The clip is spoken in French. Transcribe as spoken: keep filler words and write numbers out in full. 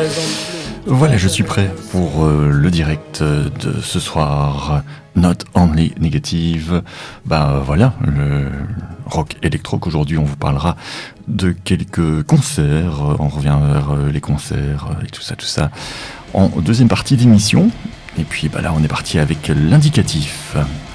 Voilà, je suis prêt pour euh, le direct de ce soir. Not Only Negative. Bah voilà, le rock électro qu'aujourd'hui on vous parlera de quelques concerts. On revient vers les concerts et tout ça, tout ça en deuxième partie d'émission. Et puis bah là on est parti avec l'indicatif.